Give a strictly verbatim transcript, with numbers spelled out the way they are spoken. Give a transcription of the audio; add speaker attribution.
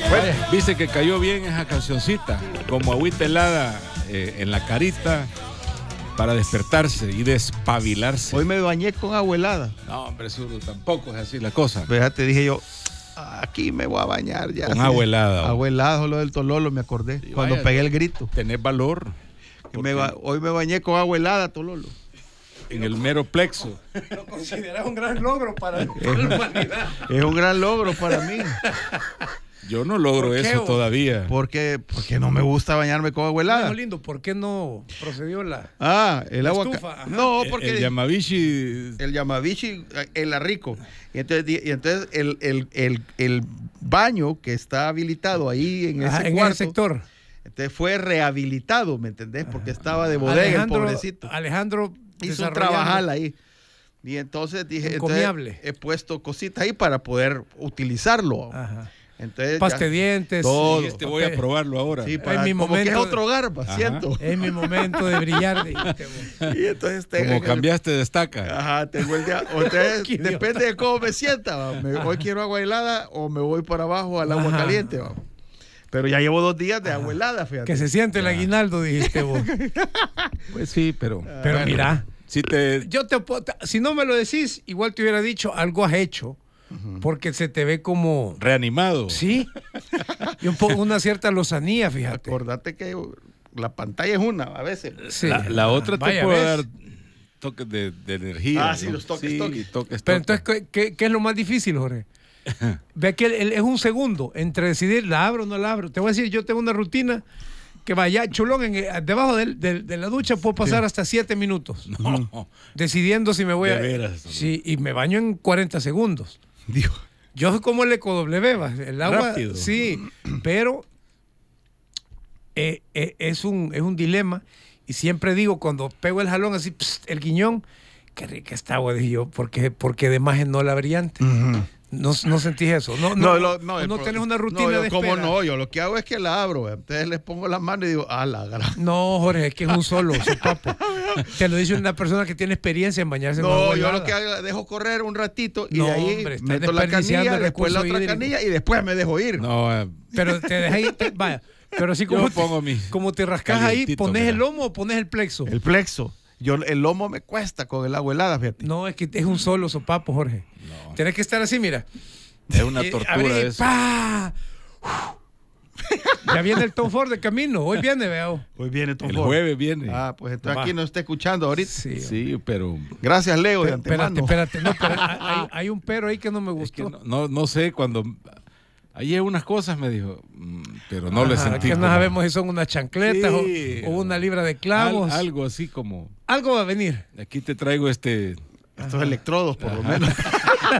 Speaker 1: Bueno, viste que cayó bien esa cancioncita, como agüita helada eh, en la carita para despertarse y despabilarse.
Speaker 2: Hoy me bañé con agua helada.
Speaker 1: No, hombre, zurdo, tampoco es así la cosa.
Speaker 2: Fíjate, dije yo, aquí me voy a bañar ya.
Speaker 1: Con agua helada.
Speaker 2: Agua helada, lo del Tololo, me acordé.
Speaker 1: Sí,
Speaker 2: cuando
Speaker 1: vaya,
Speaker 2: pegué el grito.
Speaker 1: Tenés valor.
Speaker 2: Me ba- hoy me bañé con agua helada, Tololo.
Speaker 1: En el mero plexo.
Speaker 3: Lo consideras un gran logro para la humanidad.
Speaker 2: Es un gran logro para mí.
Speaker 1: Yo no logro
Speaker 3: ¿Por qué,
Speaker 1: eso
Speaker 3: vos?
Speaker 1: todavía.
Speaker 2: Porque, porque no me gusta bañarme con agua helada.
Speaker 3: No, lindo, ¿por qué no procedió la...?
Speaker 2: Ah, el
Speaker 3: La
Speaker 2: agua.
Speaker 3: estufa,
Speaker 2: ca-
Speaker 3: ajá.
Speaker 2: No,
Speaker 1: El-
Speaker 2: porque
Speaker 1: el Yamabishi.
Speaker 2: el Yamabishi, el Arrico. Y entonces, di- y entonces el, el, el, el baño que está habilitado ahí en
Speaker 3: Ajá,
Speaker 2: ese
Speaker 3: en
Speaker 2: cuarto,
Speaker 3: ese sector.
Speaker 2: entonces fue rehabilitado, ¿me entendés? Porque estaba de bodega
Speaker 3: Alejandro,
Speaker 2: el pobrecito.
Speaker 3: Alejandro
Speaker 2: Hizo un
Speaker 3: desarrollando-
Speaker 2: trabajal ahí. Y entonces dije, entonces
Speaker 3: Encomiable.
Speaker 2: he puesto cositas ahí para poder utilizarlo.
Speaker 3: Ajá.
Speaker 2: Entonces,
Speaker 3: Pasta de
Speaker 2: ya-
Speaker 3: dientes.
Speaker 2: todo.
Speaker 1: Este voy a
Speaker 3: papel.
Speaker 1: probarlo ahora.
Speaker 2: Sí,
Speaker 3: Es
Speaker 2: para,
Speaker 3: mi
Speaker 2: como que es
Speaker 3: momento
Speaker 2: otro hogar, pa,
Speaker 1: Ajá.
Speaker 2: siento.
Speaker 3: Es mi momento de brillar. dijiste vos.
Speaker 2: Y entonces tengo
Speaker 1: Como
Speaker 2: que-
Speaker 1: cambiaste de estaca.
Speaker 2: Ajá, tengo el día. Ustedes,
Speaker 3: Qué idiota.
Speaker 2: depende de cómo me sienta. va. Me, hoy quiero agua helada o me voy para abajo al agua
Speaker 3: Ajá.
Speaker 2: caliente. va. Pero ya llevo dos días de agua helada, fíjate.
Speaker 3: Que se siente el aguinaldo, dijiste vos.
Speaker 1: Pues sí, pero.
Speaker 3: Pero
Speaker 1: bueno,
Speaker 3: mira,
Speaker 1: Si te.
Speaker 3: yo te puedo- si no me lo decís, igual te hubiera dicho algo has hecho, porque se te ve como,
Speaker 1: Reanimado.
Speaker 3: sí, y un poco una cierta lozanía, fíjate.
Speaker 2: Acordate que la pantalla es una a veces.
Speaker 3: Sí.
Speaker 1: La, la otra te
Speaker 3: Vaya,
Speaker 1: puede
Speaker 3: ¿ves?
Speaker 1: dar toques de, de energía.
Speaker 2: Ah, sí, los toques,
Speaker 1: Sí,
Speaker 2: toques.
Speaker 1: toques,
Speaker 3: Pero
Speaker 1: toques.
Speaker 3: entonces, ¿qué, qué, qué es lo más difícil, Jorge? Ve que el- el- es un segundo entre decidir, ¿la abro o no la abro? Te voy a decir, yo tengo una rutina que vaya, chulón, en, el- debajo del- del- de la ducha puedo pasar hasta siete minutos.
Speaker 1: No.
Speaker 3: Decidiendo si me voy
Speaker 1: De
Speaker 3: a...
Speaker 1: veras.
Speaker 3: Sí, y me baño en cuarenta segundos.
Speaker 2: Dios.
Speaker 3: Yo soy como el eco W, va, el agua,
Speaker 1: Rápido.
Speaker 3: sí, pero eh, eh, es, un, es un dilema y siempre digo cuando pego el jalón así, pst, el guiñón, qué rica esta agua, dije yo, porque, porque de imagen no la brillante. No, no sentís eso, no, no,
Speaker 2: No, lo- no,
Speaker 3: no,
Speaker 2: el pro-
Speaker 3: tenés una rutina
Speaker 2: no, yo
Speaker 3: de
Speaker 2: como
Speaker 3: espera.
Speaker 2: no, yo lo que hago es que la abro. Entonces les pongo las manos y digo, ah, la gran.
Speaker 3: No, Jorge, es que es un solo, papo. Te lo dice una persona que tiene experiencia en bañarse con
Speaker 2: No,
Speaker 3: agua
Speaker 2: yo
Speaker 3: helada.
Speaker 2: lo que hago es dejo correr un ratito y
Speaker 3: No,
Speaker 2: de ahí
Speaker 3: hombre, estás
Speaker 2: meto la
Speaker 3: desperdiciando
Speaker 2: canilla,
Speaker 3: el
Speaker 2: después la
Speaker 3: recurso
Speaker 2: otra
Speaker 3: hídrico.
Speaker 2: canilla y después me dejo ir.
Speaker 1: No, eh,
Speaker 3: Pero te dejas ahí, te- vaya, pero así como,
Speaker 1: Yo
Speaker 3: te,
Speaker 1: pongo mi
Speaker 3: como te rascas ahí,
Speaker 1: calientito,
Speaker 3: pones
Speaker 1: mira.
Speaker 3: el lomo o pones el plexo.
Speaker 2: El plexo. Yo, el lomo me cuesta con el agua helada, fíjate.
Speaker 3: No, es que es un solo sopapo, Jorge.
Speaker 1: No.
Speaker 3: Tienes que estar así, mira.
Speaker 1: es una
Speaker 3: Eh,
Speaker 1: tortura
Speaker 3: abrí,
Speaker 1: eso.
Speaker 3: ¡pa! Ya viene el Tom Ford de camino. Hoy viene, veo.
Speaker 2: Hoy viene Tom
Speaker 1: El
Speaker 2: Ford.
Speaker 1: jueves viene.
Speaker 2: Ah, pues entonces
Speaker 3: Va.
Speaker 2: aquí nos está escuchando ahorita.
Speaker 3: Sí.
Speaker 1: Sí, pero.
Speaker 2: Gracias, Leo, de
Speaker 3: Espérate,
Speaker 2: antemano.
Speaker 3: espérate. No, pero hay, hay un pero ahí que no me
Speaker 1: Es
Speaker 3: gustó.
Speaker 1: que no, no, no sé, cuando. Ayer unas cosas me dijo, mm, pero no le
Speaker 3: Ajá,
Speaker 1: sentí.
Speaker 3: que no
Speaker 1: como-
Speaker 3: sabemos si son unas chancletas o-
Speaker 1: Sí,
Speaker 3: o, una libra de clavos.
Speaker 1: al- algo así como.
Speaker 3: Algo va a venir.
Speaker 1: Aquí te traigo este.
Speaker 2: Estos electrodos, por lo menos.